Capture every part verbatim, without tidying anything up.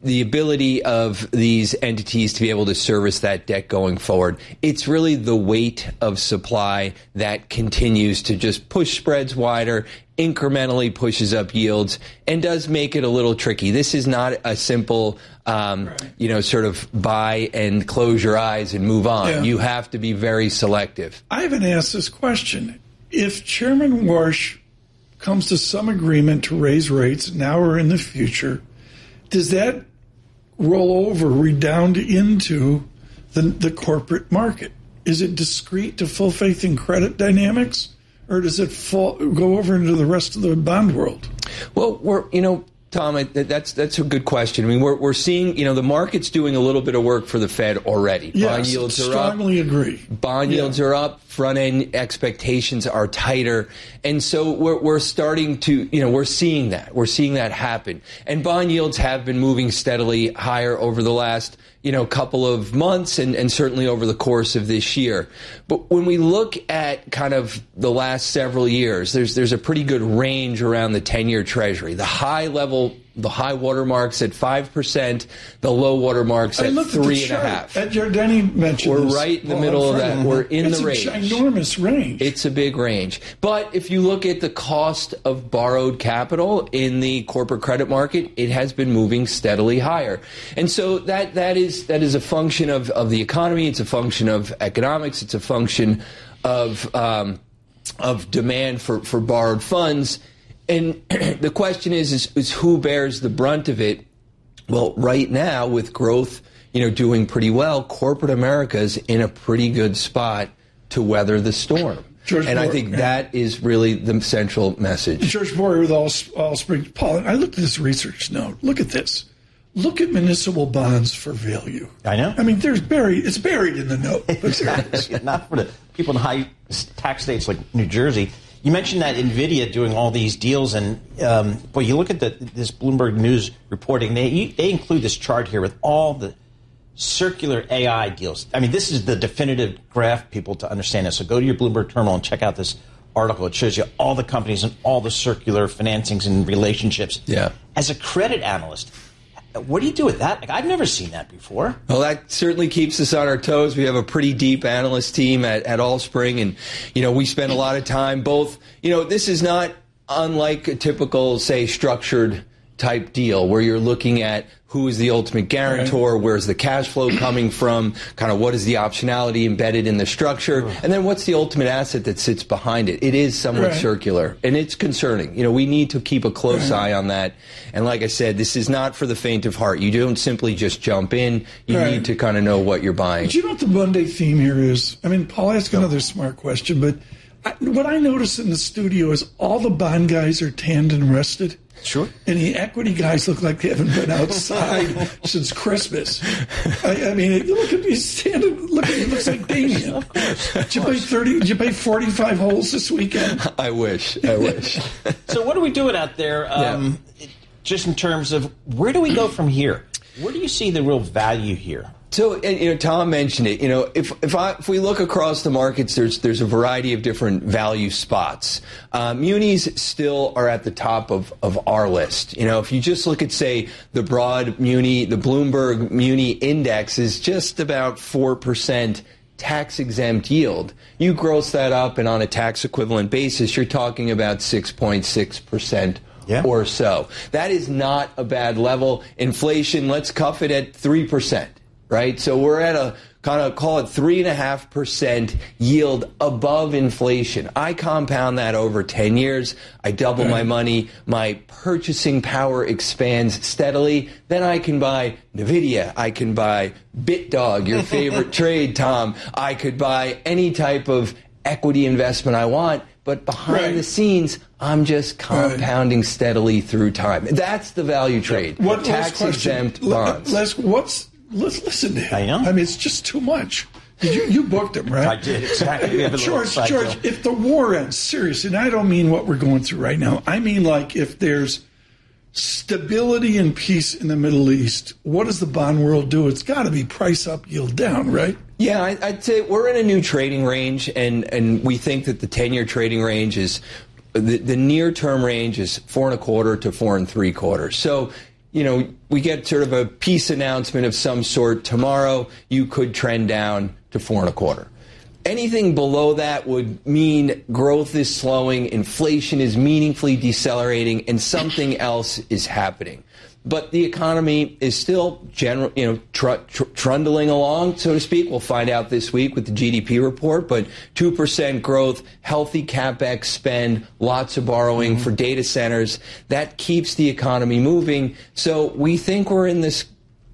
the ability of these entities to be able to service that debt going forward. It's really the weight of supply that continues to just push spreads wider, incrementally pushes up yields, and does make it a little tricky. This is not a simple, um, right. you know, sort of buy and close your eyes and move on. Yeah. You have to be very selective. I haven't asked this question. If Chairman Warsh comes to some agreement to raise rates now or in the future, does that roll over, redound into the, the corporate market? Is it discrete to full faith and credit dynamics, or does it fall, go over into the rest of the bond world? Well, we're, you know, Tom, that's that's a good question. I mean, we're we're seeing, you know, the market's doing a little bit of work for the Fed already. Yes, bond yields are up. Strongly agree. Bond yeah. yields are up. Front end expectations are tighter, and so we're we're starting to, you know, we're seeing that. We're seeing that happen. And bond yields have been moving steadily higher over the last, you know, couple of months, and, and certainly over the course of this year. But when we look at kind of the last several years, there's there's a pretty good range around the ten-year Treasury. The high level, the high watermarks at five percent, the low watermarks at three and a half. Ed Giardini mentioned We're this right in the middle of that. We're in it's the range. It's a ginormous range. It's a big range. But if you look at the cost of borrowed capital in the corporate credit market, it has been moving steadily higher. And so that that is that is a function of, of the economy. It's a function of economics. It's a function of um, of demand for, for borrowed funds. And the question is, is, is who bears the brunt of it? Well, right now, with growth, you know, doing pretty well, corporate America is in a pretty good spot to weather the storm. George and Boyer, I think yeah. that is really the central message. George Boyer with All, All Spring. Paul, I looked at this research note. Look at this. Look at municipal bonds for value. I know. I mean, there's buried. It's buried in the note. Exactly. Not for the people in high tax states like New Jersey. You mentioned that NVIDIA doing all these deals, and um, boy, you look at the, this Bloomberg News reporting. They you, they include this chart here with all the circular A I deals. I mean, this is the definitive graph, people, to understand this. So go to your Bloomberg terminal and check out this article. It shows you all the companies and all the circular financings and relationships. Yeah. As a credit analyst, what do you do with that? Like, I've never seen that before. Well, that certainly keeps us on our toes. We have a pretty deep analyst team at, at Allspring, and, you know, we spend a lot of time both, you know, this is not unlike a typical, say, structured type deal where you're looking at who is the ultimate guarantor, where's the cash flow coming from, kind of what is the optionality embedded in the structure, and then what's the ultimate asset that sits behind it. It is somewhat right. circular, and it's concerning. You know, we need to keep a close right. eye on that. And like I said, this is not for the faint of heart. You don't simply just jump in. You right. need to kind of know what you're buying. But you know what the Monday theme here is? I mean, Paul asked another smart question, but I, what I notice in the studio is all the bond guys are tanned and rested. Sure. And the equity guys look like they haven't been outside since Christmas. I, I mean, look at me standing. Look at me. It looks like Damien. Of course. Of did you play thirty? Did you play forty-five holes this weekend? I wish. I wish. So what are we doing out there? Um, yeah. Just in terms of where do we go from here? Where do you see the real value here? So, and, you know, Tom mentioned it. You know, if if, I, if we look across the markets, there's there's a variety of different value spots. Uh, munis still are at the top of, of our list. You know, if you just look at, say, the broad muni, the Bloomberg Muni Index is just about four percent tax-exempt yield. You gross that up, and on a tax-equivalent basis, you're talking about six point six percent. Yeah. Or so. That is not a bad level. Inflation, let's cuff it at three percent. Right? So we're at a kind of, call it three point five percent yield above inflation. I compound that over ten years. I double my money. My purchasing power expands steadily. Then I can buy NVIDIA. I can buy BitDog, your favorite trade, Tom. I could buy any type of equity investment I want. But behind right. the scenes, I'm just compounding right. steadily through time. That's the value trade. What, tax-exempt bonds. Les, what's Let's listen to him. I know. I mean, it's just too much. Did you, you booked him, right? I did, exactly. George, George, if the war ends, seriously, and I don't mean what we're going through right now. I mean, like, if there's stability and peace in the Middle East, what does the bond world do? It's got to be price up, yield down, right? Yeah, I'd say we're in a new trading range, and, and we think that the ten-year trading range is, the, the near-term range is four and a quarter to four and three quarters. So you know, we get sort of a peace announcement of some sort tomorrow, you could trend down to four and a quarter. Anything below that would mean growth is slowing, inflation is meaningfully decelerating, and something else is happening. But the economy is still, general, you know, tr- tr- trundling along, so to speak. We'll find out this week with the G D P report. But two percent growth, healthy CapEx spend, lots of borrowing mm-hmm. for data centers. That keeps the economy moving. So we think we're in this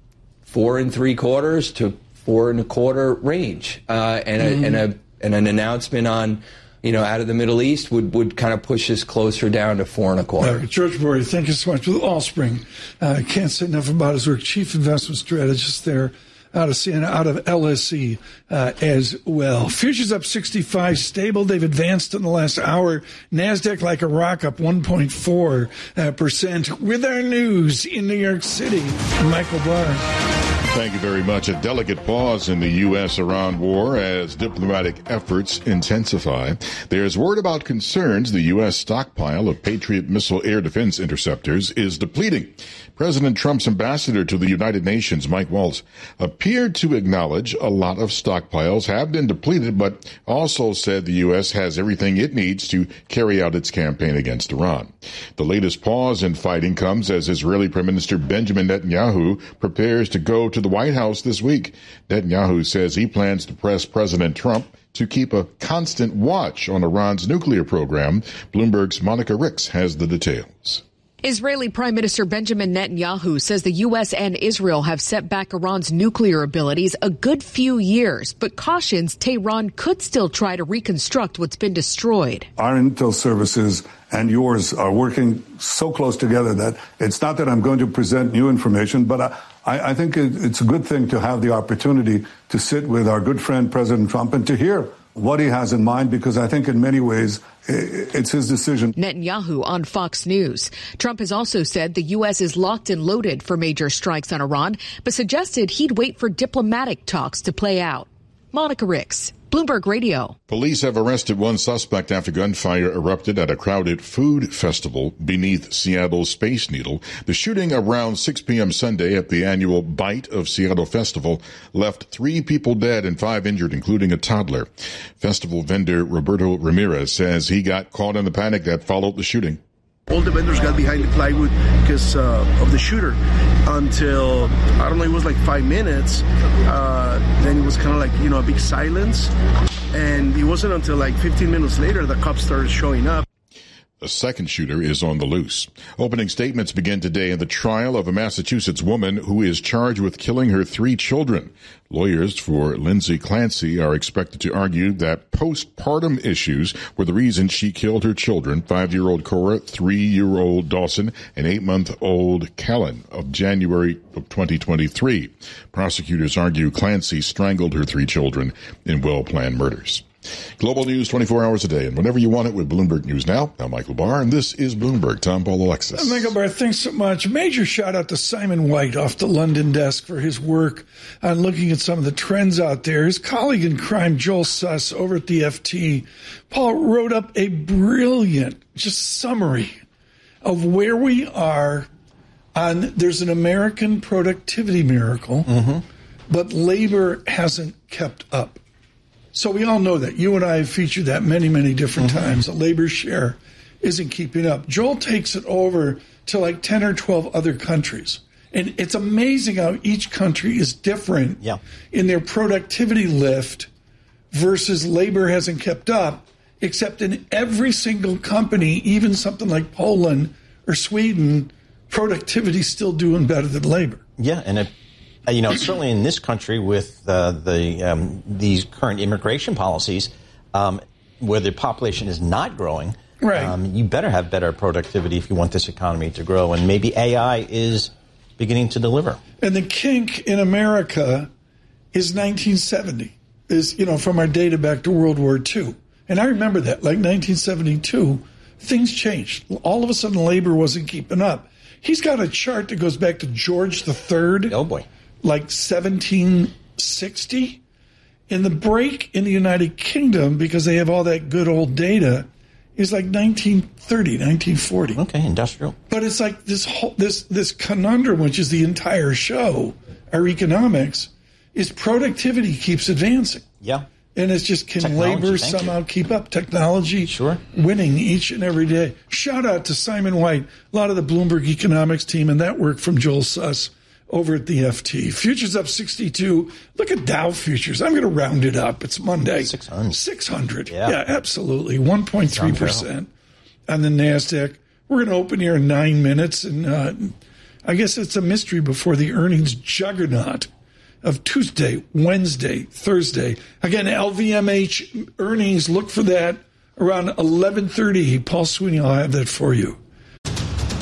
four and three quarters to four and a quarter range, uh, and, mm-hmm. a, and a and an announcement on, you know, out of the Middle East would, would kind of push us closer down to four and a quarter. Uh, George Bory, thank you so much. With Allspring, I uh, can't say enough about his work. Chief investment strategist there out of Siena, out of L S E uh, as well. Futures up sixty-five, stable. They've advanced in the last hour. NASDAQ like a rock, up one point four percent. Uh, With our news in New York City, Michael Barr. Thank you very much. A delicate pause in the U S Iran war as diplomatic efforts intensify. There's word about concerns the U S stockpile of Patriot missile air defense interceptors is depleting. President Trump's ambassador to the United Nations, Mike Waltz, appeared to acknowledge a lot of stockpiles have been depleted, but also said the U S has everything it needs to carry out its campaign against Iran. The latest pause in fighting comes as Israeli Prime Minister Benjamin Netanyahu prepares to go to the White House this week. Netanyahu says he plans to press President Trump to keep a constant watch on Iran's nuclear program. Bloomberg's Monica Ricks has the details. Israeli Prime Minister Benjamin Netanyahu says the U S and Israel have set back Iran's nuclear abilities a good few years, but cautions Tehran could still try to reconstruct what's been destroyed. Our intel services and yours are working so close together that it's not that I'm going to present new information, but I, I think it's a good thing to have the opportunity to sit with our good friend President Trump and to hear what he has in mind, because I think in many ways it's his decision. Netanyahu on Fox News. Trump has also said the U S is locked and loaded for major strikes on Iran, but suggested he'd wait for diplomatic talks to play out. Monica Ricks, Bloomberg Radio. Police have arrested one suspect after gunfire erupted at a crowded food festival beneath Seattle's Space Needle. The shooting around six p.m. Sunday at the annual Bite of Seattle Festival left three people dead and five injured, including a toddler. Festival vendor Roberto Ramirez says he got caught in the panic that followed the shooting. All the vendors got behind the plywood because uh, of the shooter until, I don't know, it was like five minutes. Uh, then it was kind of like, you know, a big silence. And it wasn't until like fifteen minutes later the cops started showing up. A second shooter is on the loose. Opening statements begin today in the trial of a Massachusetts woman who is charged with killing her three children. Lawyers for Lindsay Clancy are expected to argue that postpartum issues were the reason she killed her children, five-year-old Cora, three-year-old Dawson, and eight-month-old Callan, of January of twenty twenty-three. Prosecutors argue Clancy strangled her three children in well-planned murders. Global news twenty-four hours a day, and whenever you want it with Bloomberg News Now. I'm Michael Barr, and this is Bloomberg. Tom Paul Alexis. Michael Barr, thanks so much. Major shout out to Simon White off the London desk for his work on looking at some of the trends out there. His colleague in crime, Joel Suss, over at the F T, Paul, wrote up a brilliant just summary of where we are on, there's an American productivity miracle, mm-hmm. but labor hasn't kept up. So we all know that. You and I have featured that many, many different mm-hmm. times. The labor share isn't keeping up. Joel takes it over to like ten or twelve other countries. And it's amazing how each country is different yeah. in their productivity lift versus labor hasn't kept up, except in every single company, even something like Poland or Sweden, productivity is still doing better than labor. Yeah, and it You know, certainly in this country with uh, the um, these current immigration policies, um, where the population is not growing, right. um, you better have better productivity if you want this economy to grow. And maybe A I is beginning to deliver. And the kink in America is nineteen seventy, is, you know, from our data back to World War Two. And I remember that, like nineteen seventy-two, things changed. All of a sudden, labor wasn't keeping up. He's got a chart that goes back to George the Third. Oh, boy. Like seventeen sixty. In the break in the United Kingdom, because they have all that good old data, is like nineteen thirty, nineteen forty. Okay, industrial. But it's like this whole, this this conundrum, which is the entire show, our economics, is productivity keeps advancing. Yeah. And it's just, can Technology, labor thank somehow you. keep up? Technology Sure. winning each and every day. Shout out to Simon White, a lot of the Bloomberg economics team, and that work from Joel Suss over at the F T. Futures up sixty-two. Look at Dow futures. I'm going to round it up. It's Monday. six hundred. six hundred. Yeah. yeah, absolutely. one point three percent on the NASDAQ. We're going to open here in nine minutes, and uh, I guess it's a mystery before the earnings juggernaut of Tuesday, Wednesday, Thursday. Again, L V M H earnings, look for that around eleven thirty. Paul Sweeney, I'll have that for you.